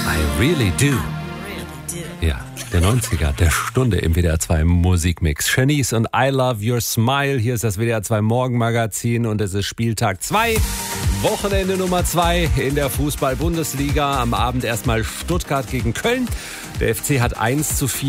I really do. Ja, der 90er, der Stunde im WDR 2 Musikmix. Shanice und I Love Your Smile. Hier ist das WDR 2 Morgenmagazin und es ist Spieltag 2. Wochenende Nummer 2 in der Fußball-Bundesliga. Am Abend erstmal Stuttgart gegen Köln. Der FC hat 1:4